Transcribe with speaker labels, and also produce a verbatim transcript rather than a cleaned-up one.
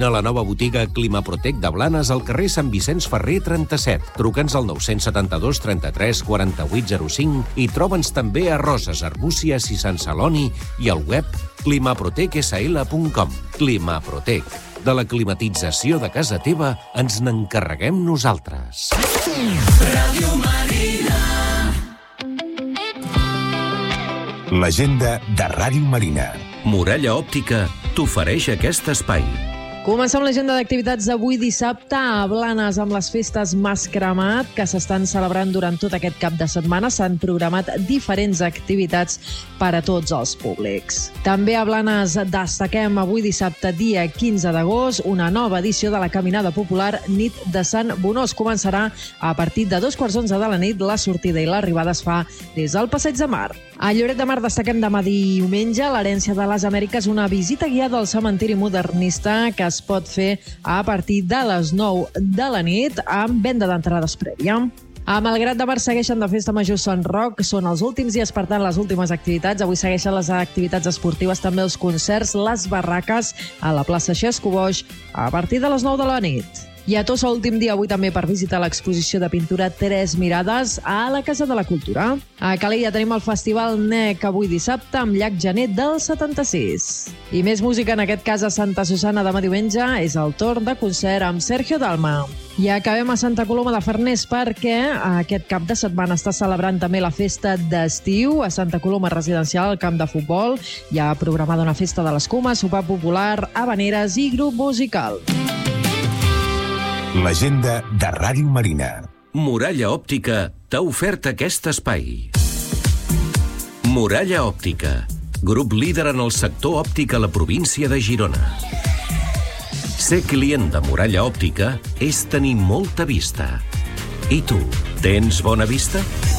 Speaker 1: A la nova botiga Climaprotec de Blanes al carrer Sant Vicenç Ferrer trenta-set. Truca'ns al nou setanta-dos trenta-tres quaranta-vuit zero cinc i troba'ns també a Roses, Arbúcies i Sant Celoni i al web climaprotec s l punt com. Climaprotec. De la climatització de casa teva ens n'encarreguem nosaltres.
Speaker 2: Ràdio Marina.
Speaker 3: L'agenda de Ràdio Marina.
Speaker 1: Muralla Òptica t'ofereix aquest espai.
Speaker 4: Comencem l'agenda d'activitats d'avui dissabte a Blanes amb les festes Mascremat que s'estan celebrant durant tot aquest cap de setmana. S'han programat diferents activitats per a tots els públics. També a Blanes destaquem avui dissabte, dia quinze d'agost, una nova edició de la Caminada Popular Nit de Sant Bonós. Començarà a partir de dos quarts onze de la nit. La sortida i l'arribada es fa des del Passeig de Mar. A Lloret de Mar destaquem demà diumenge l'Herència de les Amèriques, una visita guiada al cementiri modernista que es pot fer a partir de les nou de la nit amb venda d'entrades prèvia. A Malgrat de Mar segueixen de festa major Sant Roc. Són els últims dies, per tant, les últimes activitats. Avui segueixen les activitats esportives, també els concerts, les barraques a la plaça Xesco Boix a partir de les nou de la nit. I a Tossa, últim dia avui també per visitar l'exposició de pintura Tres Mirades a la Casa de la Cultura. A Calella tenim el Festival N E C avui dissabte amb Llac Gener del setanta-sis. I més música, en aquest cas a Santa Susanna demà diumenge, és el torn de concert amb Sergio Dalma. I acabem a Santa Coloma de Farners perquè aquest cap de setmana està celebrant també la festa d'estiu a Santa Coloma Residencial, al camp de futbol. Hi ha programada una festa de l'escuma, sopar popular, habaneres i grup musical.
Speaker 3: L'agenda de Ràdio Marina.
Speaker 1: Muralla Òptica t'ha ofert aquest espai. Muralla Òptica, grup líder en el sector òptic a la província de Girona. Ser client de Muralla Òptica és tenir molta vista. I tu, tens bona vista?